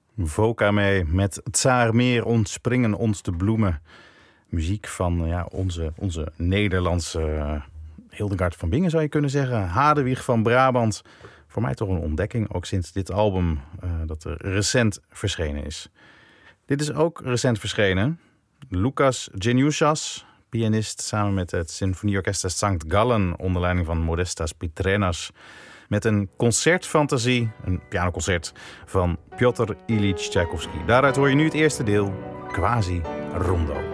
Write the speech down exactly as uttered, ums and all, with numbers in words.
Voka mee met Tsaar meer ontspringen ons de bloemen. Muziek van ja, onze, onze Nederlandse uh, Hildegard van Bingen zou je kunnen zeggen. Hadewig van Brabant. Voor mij toch een ontdekking, ook sinds dit album uh, dat er recent verschenen is. Dit is ook recent verschenen. Lucas Geniusas, pianist, samen met het Symfonieorkest Sankt Gallen onder leiding van Modestas Pitrenas. Met een concertfantasie, een pianoconcert van Piotr Ilyich Tchaikovsky. Daaruit hoor je nu het eerste deel, Quasi Rondo.